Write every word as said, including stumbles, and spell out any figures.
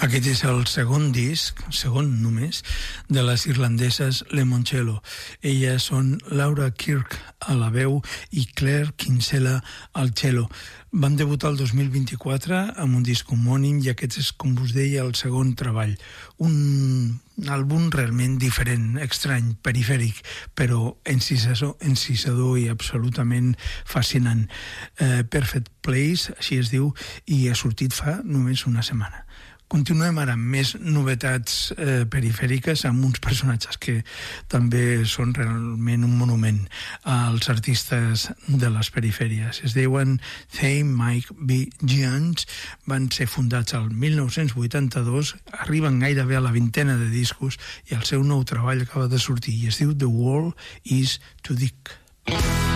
Aquest és el segon disc, segon només, de les irlandeses Lemoncello. Elles són Laura Kirk a la veu i Claire Kinsella al cello. Van debutar el dos mil vint-i-quatre amb un disc homònim i aquest és, com us deia, el segon treball. Un àlbum realment diferent, estrany, perifèric, però encisador, encisador i absolutament fascinant. Eh, Perfect Place, així es diu, i ha sortit fa només una setmana. Continuem ara amb més novetats eh, perifèriques, amb uns personatges que també són realment un monument als artistes de les perifèries. Es diuen They Might Be Giants, van ser fundats el mil nou-cents vuitanta-dos, arriben gairebé a la vintena de discos i el seu nou treball acaba de sortir i es diu The World is Too Thick.